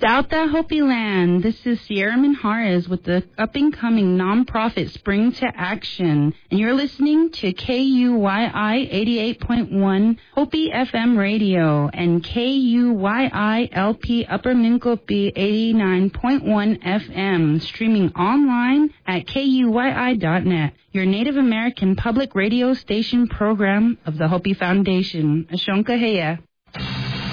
Sauta Hopi Land. This is Sierra Minjares with the up-and-coming nonprofit Spring to Action. And you're listening to KUYI 88.1 Hopi FM Radio and KUYI LP Upper Minkopi 89.1 FM, streaming online at KUYI.net, your Native American public radio station program of the Hopi Foundation. Ashonka Heya.